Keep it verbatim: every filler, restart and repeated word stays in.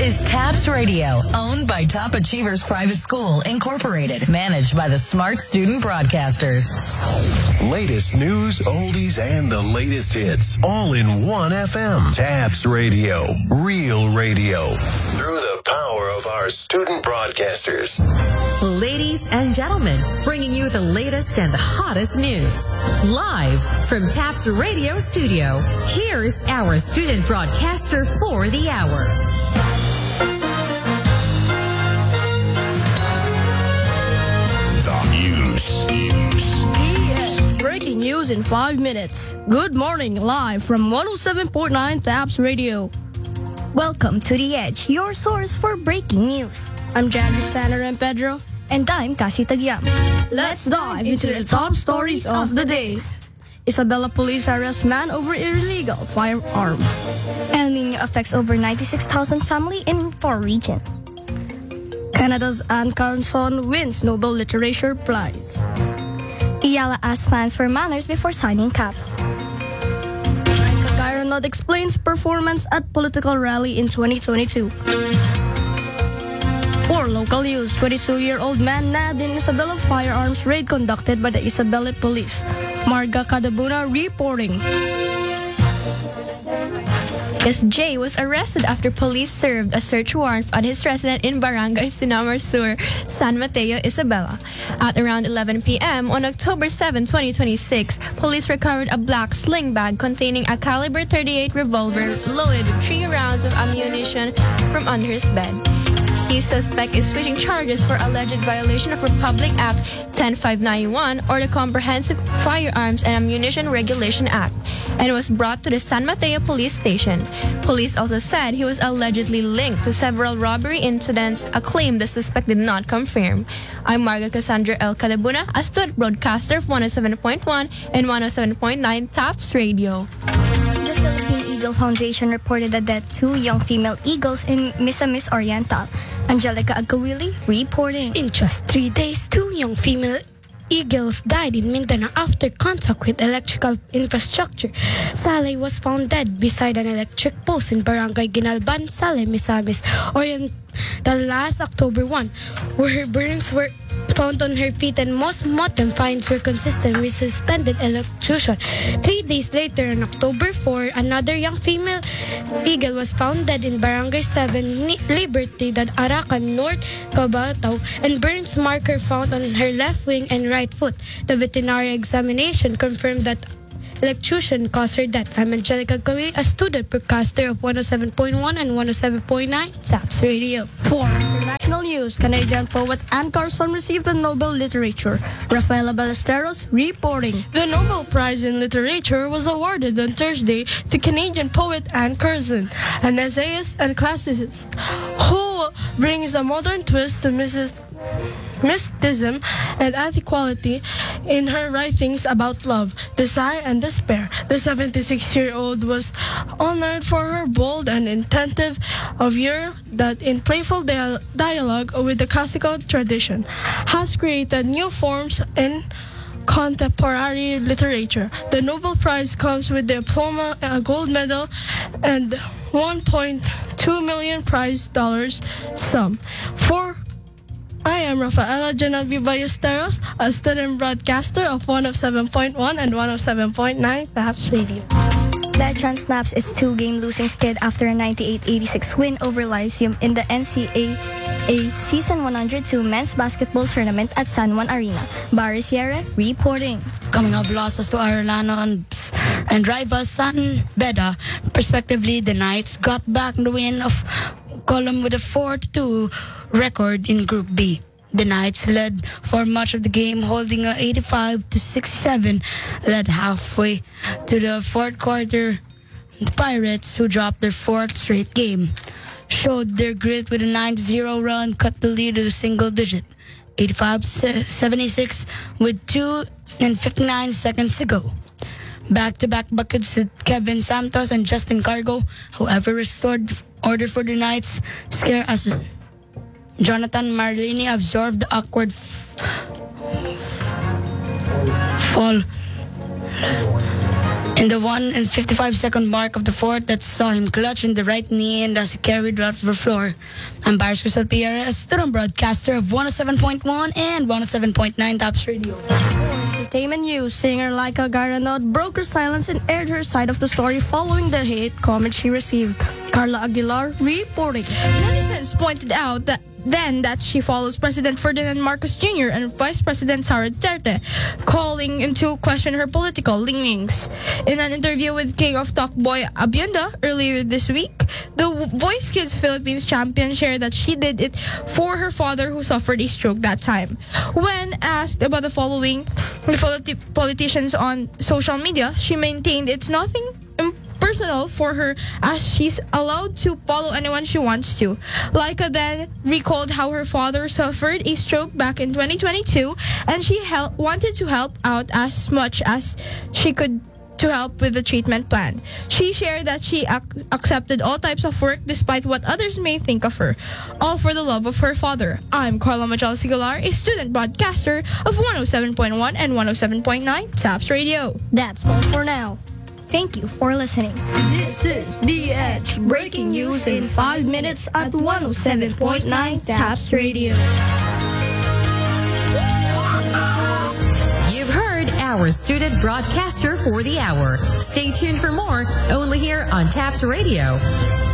is TAPS Radio, owned by Top Achievers Private School, Incorporated, managed by the Smart Student Broadcasters. Latest news, oldies, and the latest hits, all in one F M. TAPS Radio, real radio, through the power of our student broadcasters. Ladies and gentlemen, bringing you the latest and the hottest news. Live from TAPS Radio Studio, here's our student broadcaster for the hour. The news. Yes, breaking news in five minutes. Good morning, live from one oh seven point nine TAPS Radio. Welcome to The Edge, your source for breaking news. I'm Jan Alexander and Pedro. And I'm Cassie Tagyam. Let's dive into the top stories of the day. Isabela police arrest man over illegal firearm. El Nino affects over ninety-six thousand family in four regions. Canada's Anne Carlson wins Nobel Literature Prize. Iyala asks fans for manners before signing cap. Kyra Nutt explains performance at political rally in twenty twenty-two. For local news, twenty-two-year-old man nabbed in Isabela firearms raid conducted by the Isabela police. Marga Cadabuna reporting. S J was arrested after police served a search warrant at his residence in Barangay Sinamar Sur, San Mateo, Isabela. At around eleven p.m. on October seventh, twenty twenty-six, police recovered a black sling bag containing a caliber thirty-eight revolver loaded with three rounds of ammunition from under his bed. The suspect is facing charges for alleged violation of Republic Act ten five ninety-one or the Comprehensive Firearms and Ammunition Regulation Act and was brought to the San Mateo Police Station. Police also said he was allegedly linked to several robbery incidents, a claim the suspect did not confirm. I'm Marga Cassandra L. Cadabuna, a student broadcaster of one oh seven point one and one oh seven point nine TAPS Radio. The Philippine Eagle Foundation reported the death two young female eagles in Misamis Oriental. Angelica Agawili reporting. In just three days, two young female eagles died in Mindanao after contact with electrical infrastructure. Saleh was found dead beside an electric post in Barangay Ginalban, Saleh, Misamis Oriental last October first, where her burns were found on her feet and most modern finds were consistent with suspended electrocution. Three days later, on October fourth, another young female eagle was found dead in Barangay seven, Libertad, Arakan, North Cabatao, and burns marker found on her left wing and right foot. The veterinary examination confirmed that electrocution caused her death. I'm Angelica Gawi, a student broadcaster of one oh seven point one and one oh seven point nine TAPS Radio. For international news, Canadian poet Anne Carlson received the Nobel Literature. Rafaela Ballesteros reporting. The Nobel Prize in Literature was awarded on Thursday to Canadian poet Anne Carlson, an essayist and classicist who brings a modern twist to Missus mysticism and inequality in her writings about love, desire, and despair. The seventy-six-year-old was honored for her bold and attentive view that in playful dia- dialogue with the classical tradition has created new forms in contemporary literature. The Nobel Prize comes with the diploma, a gold medal, and one point two million prize dollars sum. For I am Rafaela Genevieve Ballesteros, a student broadcaster of one oh seven point one and one oh seven point nine TAPS Radio. Letran snaps its two-game losing skid after a ninety-eight eighty-six win over Lyceum in the N C A A Season one oh two men's basketball tournament at San Juan Arena. Barry Sierra reporting. Coming off losses to Arellano and, and rivals San Beda, respectively, the Knights got back the win of Column with a four to two record in Group B. The Knights led for much of the game, holding a eighty-five to sixty-seven led halfway to the fourth quarter. The Pirates, who dropped their fourth straight game, showed their grit with a nine to zero run, cut the lead to a single digit, eighty-five to seventy-six with two and fifty-nine seconds to go. Back-to-back buckets with Kevin Santos and Justin Cargo, however, restored order for the Knights scare as Jonathan Marlini absorbed the awkward f- fall In the one and fifty-five second mark of the fourth, that saw him clutch in the right knee and as he carried out the floor. I'm Baris Crystal Pierre, student broadcaster of one oh seven point one and one oh seven point nine Taps Radio. Entertainment news. Singer Laika Garanod broke her silence and aired her side of the story following the hate comments she received. Carla Aguilar reporting. Netizens pointed out that then that she follows President Ferdinand Marcos Junior and Vice President Sara Duterte, calling into question her political leanings. In an interview with King of Talk Boy Abienda earlier this week, the Voice Kids Philippines champion shared that she did it for her father who suffered a stroke that time. When asked about the following the politi- politicians on social media, she maintained it's nothing personal for her as she's allowed to follow anyone she wants to. Laika then recalled how her father suffered a stroke back in twenty twenty-two and she hel- wanted to help out as much as she could to help with the treatment plan. She shared that she ac- accepted all types of work despite what others may think of her, all for the love of her father. I'm Carla Majalas Aguilar, a student broadcaster of one oh seven point one and one oh seven point nine Taps Radio. That's all for now. Thank you for listening. This is The Edge, breaking news in five minutes at one oh seven point nine Taps Radio. You've heard our student broadcaster for the hour. Stay tuned for more, only here on Taps Radio.